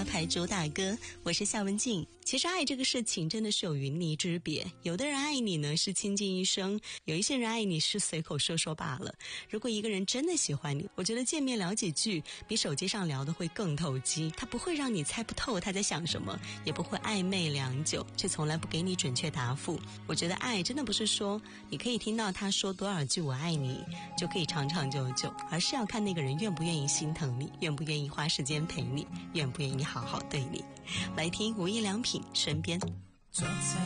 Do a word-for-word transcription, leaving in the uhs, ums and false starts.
牌主打歌，我是夏文静。其实爱这个事情真的是有云泥之别，有的人爱你呢是倾尽一生，有一些人爱你是随口说说罢了。如果一个人真的喜欢你，我觉得见面聊几句比手机上聊的会更投机，他不会让你猜不透他在想什么，也不会暧昧良久，却从来不给你准确答复。我觉得爱真的不是说你可以听到他说多少句我爱你就可以长长久久，而是要看那个人愿不愿意心疼你，愿不愿意花时间陪你，愿不愿意好好对你。来听无印良品身边。 坐在